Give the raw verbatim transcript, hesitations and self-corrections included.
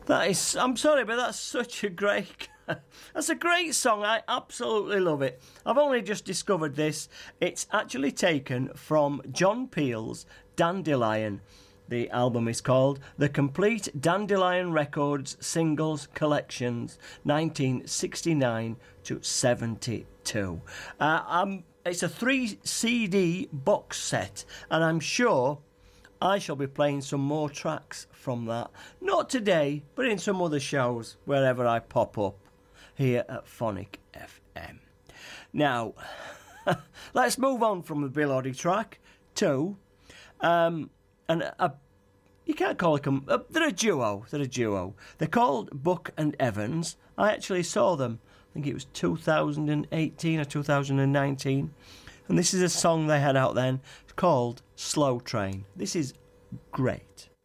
That is, I'm sorry, but that's such a great, that's a great song. I absolutely love it. I've only just discovered this. It's actually taken from John Peel's Dandelion. The album is called The Complete Dandelion Records Singles Collections, nineteen sixty-nine to seventy-two. Uh, um, it's a three C D box set, and I'm sure I shall be playing some more tracks from that. Not today, but in some other shows, wherever I pop up here at Phonic F M. Now, let's move on from the Bill Oddie track to... Um, and a, you can't call them... Uh, they're a duo. They're a duo. They're called Buck and Evans. I actually saw them. I think it was two thousand eighteen or two thousand nineteen. And this is a song they had out then called Slow Train. This is great.